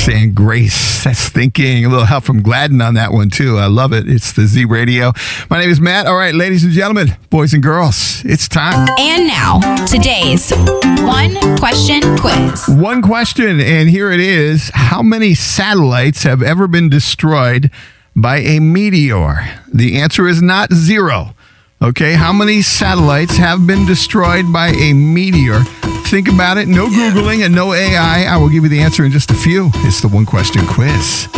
saying Grace. That's thinking. A little help from Gladden on that one, too. I love it. It's the Z Radio. My name is Matt. All right, ladies and gentlemen, boys and girls, it's time. And now, today's one question quiz. One question, and here it is. How many satellites have ever been destroyed by a meteor? The answer is not 0. Okay, how many satellites have been destroyed by a meteor? Think about it. No Googling and no AI. I will give you the answer in just a few. It's the one question quiz.